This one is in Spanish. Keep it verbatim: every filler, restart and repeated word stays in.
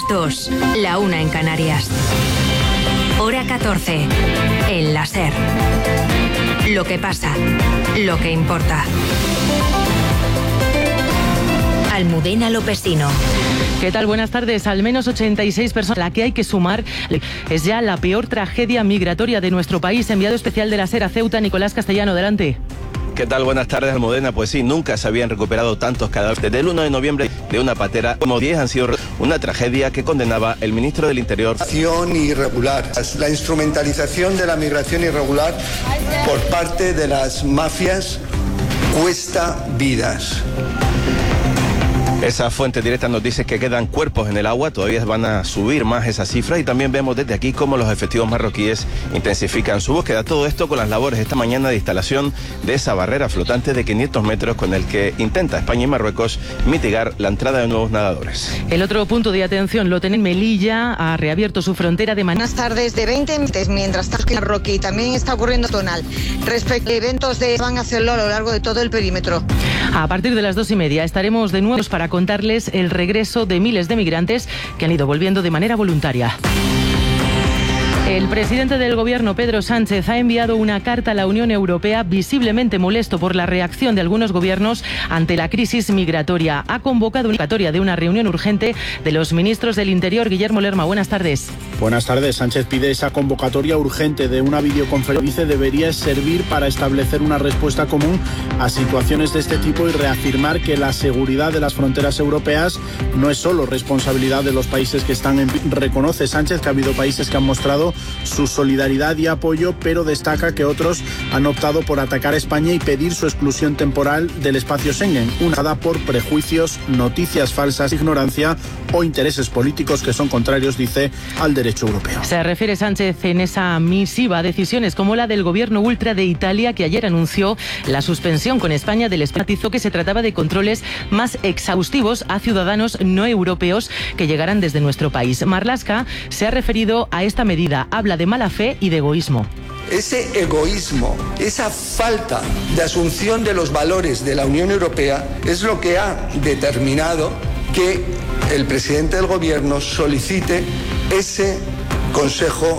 dos, la una en Canarias. Hora catorce, en la SER. Lo que pasa, lo que importa. Almudena Lopesino. ¿Qué tal? Buenas tardes. Al menos ochenta y seis personas. La que hay que sumar es ya la peor tragedia migratoria de nuestro país. Enviado especial de la SER a Ceuta, Nicolás Castellano. Adelante. ¿Qué tal? Buenas tardes, Almudena. Pues sí, nunca se habían recuperado tantos cadáveres. Desde el uno de noviembre de una patera, como diez han sido una tragedia que condenaba el ministro del Interior. Migración irregular, la instrumentalización de la migración irregular por parte de las mafias cuesta vidas. Esa fuente directa nos dice que quedan cuerpos en el agua, todavía van a subir más esa cifra y también vemos desde aquí cómo los efectivos marroquíes intensifican su búsqueda. Todo esto con las labores esta mañana de instalación de esa barrera flotante de quinientos metros con el que intenta España y Marruecos mitigar la entrada de nuevos nadadores. El otro punto de atención lo tiene Melilla, ha reabierto su frontera de manera... Buenas tardes de veinte meses, mientras tanto en Marroquí también está ocurriendo tonal. Respecto a eventos de van a hacerlo a lo largo de todo el perímetro. A partir de las dos y media estaremos de nuevo para contarles el regreso de miles de migrantes que han ido volviendo de manera voluntaria. El presidente del Gobierno, Pedro Sánchez, ha enviado una carta a la Unión Europea visiblemente molesto por la reacción de algunos gobiernos ante la crisis migratoria. Ha convocado una convocatoria de una reunión urgente de los ministros del Interior. Guillermo Lerma, buenas tardes. Buenas tardes. Sánchez pide esa convocatoria urgente de una videoconferencia. Dice debería servir para establecer una respuesta común a situaciones de este tipo y reafirmar que la seguridad de las fronteras europeas no es solo responsabilidad de los países que están en... Reconoce Sánchez que ha habido países que han mostrado su solidaridad y apoyo, pero destaca que otros han optado por atacar a España y pedir su exclusión temporal del espacio Schengen, una dada por prejuicios, noticias falsas, ignorancia o intereses políticos que son contrarios, dice, al derecho europeo. Se refiere Sánchez en esa misiva a decisiones como la del gobierno ultra de Italia, que ayer anunció la suspensión con España del matizó que se trataba de controles más exhaustivos a ciudadanos no europeos que llegaran desde nuestro país. Marlaska se ha referido a esta medida. Habla de mala fe y de egoísmo. Ese egoísmo, esa falta de asunción de los valores de la Unión Europea es lo que ha determinado que el presidente del Gobierno solicite ese Consejo